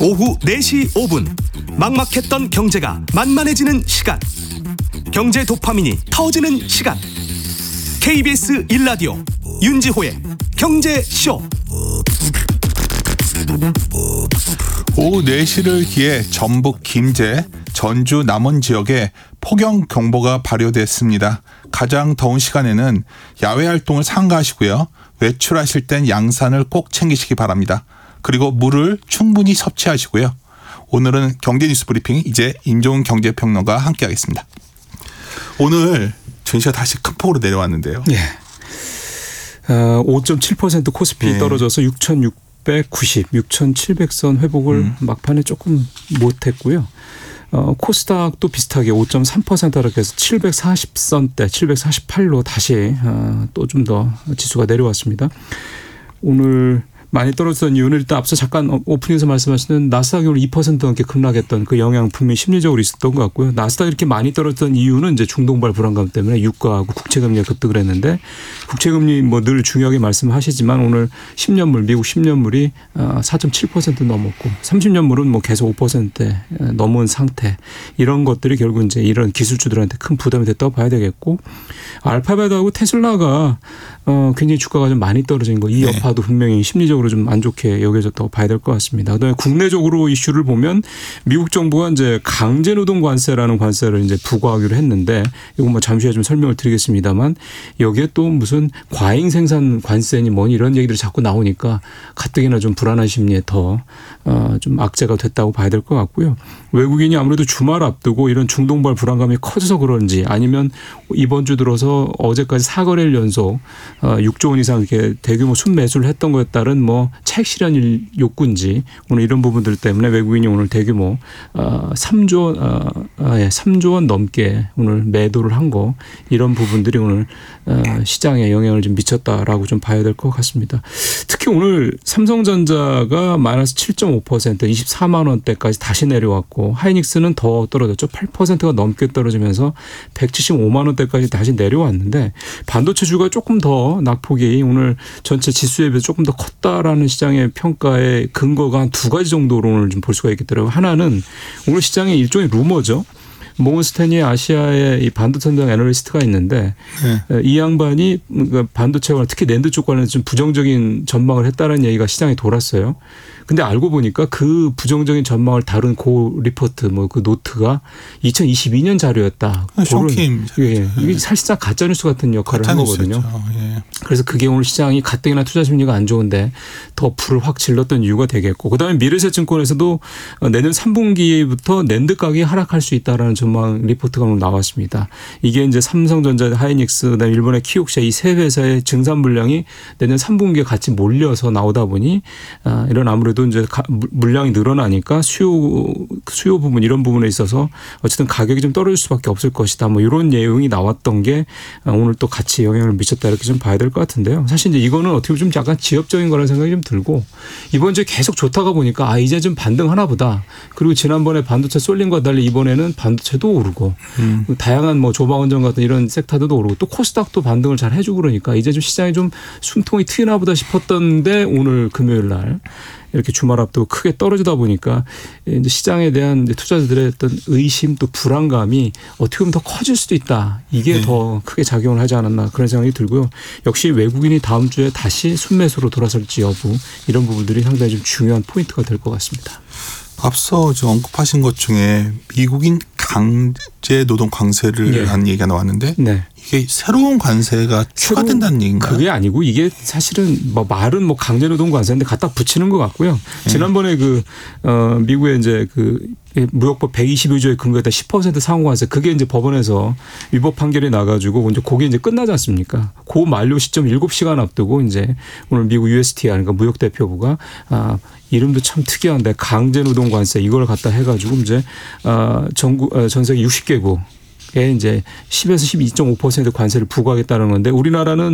오후 4시 5분 막막했던 경제가 만만해지는 시간, 경제 도파민이 터지는 시간. KBS 1라디오 윤지호의 경제쇼. 오후 4시를 기해 전북 김제, 전주 남원 지역에 폭염경보가 발효됐습니다. 가장 더운 시간에는 야외 활동을 삼가하시고요. 외출하실 땐 양산을 꼭 챙기시기 바랍니다. 그리고 물을 충분히 섭취하시고요. 오늘은 경제뉴스 브리핑 이제 임종훈 경제평론가와 함께하겠습니다. 오늘 증시가 다시 큰 폭으로 내려왔는데요. 네. 5.7% 코스피 떨어져서 6,690, 6,700선 회복을 막판에 조금 못했고요. 코스닥도 비슷하게 5.3% 하락해서 740선대, 748로 다시 또 좀 더 지수가 내려왔습니다. 오늘 많이 떨어졌던 이유는 일단 앞서 잠깐 오프닝에서 말씀하시는 나스닥이 오늘 2% 넘게 급락했던 그 영향 분명히 심리적으로 있었던 것 같고요. 나스닥이 이렇게 많이 떨어졌던 이유는 이제 중동발 불안감 때문에 유가하고 국채금리가 급등을 했는데, 국채금리 뭐 늘 중요하게 말씀하시지만 오늘 10년물, 미국 10년물이 4.7% 넘었고 30년물은 뭐 계속 5%대 넘은 상태. 이런 것들이 결국 이제 이런 기술주들한테 큰 부담이 됐다고 봐야 되겠고, 알파벳하고 테슬라가 굉장히 주가가 좀 많이 떨어진 거, 이 여파도 분명히 심리적으로 좀 안 좋게 여겨졌다고 봐야 될 것 같습니다. 그다음에 국내적으로 이슈를 보면 미국 정부가 이제 강제노동 관세라는 관세를 이제 부과하기로 했는데, 이거 뭐 잠시 후에 좀 설명을 드리겠습니다만, 여기에 또 무슨 과잉 생산 관세니 뭐니 이런 얘기들이 자꾸 나오니까 가뜩이나 좀 불안한 심리에 더 좀 악재가 됐다고 봐야 될 것 같고요. 외국인이 아무래도 주말 앞두고 이런 중동발 불안감이 커져서 그런지, 아니면 이번 주 들어서 어제까지 4거래일 연속 6조 원 이상 이렇게 대규모 순매수를 했던 것에 따른 뭐 차익 실현 욕구인지, 오늘 이런 부분들 때문에 외국인이 오늘 대규모 3조 원 넘게 오늘 매도를 한 거, 이런 부분들이 오늘 시장에 영향을 좀 미쳤다라고 좀 봐야 될 것 같습니다. 특히 오늘 삼성전자가 마이너스 7.5% 24만 원대까지 다시 내려왔고, 하이닉스는 더 떨어졌죠. 8%가 넘게 떨어지면서 175만 원대까지 다시 내려왔는데, 반도체주가 조금 더 낙폭이 오늘 전체 지수에 비해서 조금 더 컸다라는 시장의 평가의 근거가 한 두 가지 정도로 오늘 좀 볼 수가 있겠더라고요. 하나는 오늘 시장의 일종의 루머죠. 모건스탠리 아시아의 이 반도체 담당 애널리스트가 있는데, 이 양반이 반도체와 특히 낸드 쪽 관련해서 좀 부정적인 전망을 했다는 얘기가 시장에 돌았어요. 근데 알고 보니까 그 부정적인 전망을 다룬 그 리포트, 뭐 그 노트가 2022년 자료였다. 쇼킹. 예, 이게 사실상 가짜 뉴스 같은 역할을 한 거거든요. 예. 그래서 그게 오늘 시장이 가뜩이나 투자 심리가 안 좋은데 더 불을 확 질렀던 이유가 되겠고, 그다음에 미래세증권에서도 내년 3분기부터 낸드 가격이 하락할 수 있다라는 전망 리포트가 오늘 나왔습니다. 이게 이제 삼성전자, 하이닉스, 그다음에 일본의 키옥시아 이 세 회사의 증산 물량이 내년 3분기에 같이 몰려서 나오다 보니 이런 아무래도 이제 물량이 늘어나니까 수요 부분, 이런 부분에 있어서 어쨌든 가격이 좀 떨어질 수밖에 없을 것이다. 뭐 이런 내용이 나왔던 게 오늘 또 같이 영향을 미쳤다, 이렇게 좀 봐야 될 것 같은데요. 사실 이제 이거는 어떻게 보면 좀 약간 지엽적인 거라는 생각이 좀 들고, 이번 주에 계속 좋다가 보니까 이제 좀 반등하나 보다. 그리고 지난번에 반도체 쏠림과 달리 이번에는 반도체도 오르고 다양한 뭐 조방원전 같은 이런 섹터들도 오르고, 또 코스닥도 반등을 잘 해주고, 그러니까 이제 좀 시장이 좀 숨통이 트이나 보다 싶었던데, 오늘 금요일 날 이렇게 주말 앞두고 크게 떨어지다 보니까 이제 시장에 대한 이제 투자자들의 어떤 의심, 또 불안감이 어떻게 보면 더 커질 수도 있다. 이게 더 크게 작용을 하지 않았나, 그런 생각이 들고요. 역시 외국인이 다음 주에 다시 순매수로 돌아설지 여부, 이런 부분들이 상당히 좀 중요한 포인트가 될 것 같습니다. 앞서 언급하신 것 중에 미국인 강제 노동 관세를 한 얘기가 나왔는데, 이게 새로운 관세가 추가된다는 얘기인가요? 그게 아니고, 이게 사실은 뭐 말은 뭐 강제노동 관세인데 갖다 붙이는 것 같고요. 지난번에 미국의 이제 무역법 122조에 근거했다 10% 상호관세, 그게 이제 법원에서 위법 판결이 나가지고 이제 그게 이제 끝나지 않습니까? 그 만료 시점 7시간 앞두고 이제 오늘 미국 USTR, 그러니까 무역대표부가 이름도 참 특이한데 강제노동 관세, 이걸 갖다 해가지고 이제 전 세계 60개국 에 이제 10에서 12.5% 관세를 부과하겠다는 건데, 우리나라는